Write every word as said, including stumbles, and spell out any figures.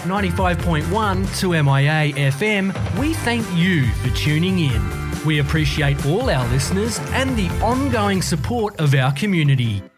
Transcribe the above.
ninety-five point one two M I A F M, we thank you for tuning in. We appreciate all our listeners and the ongoing support of our community.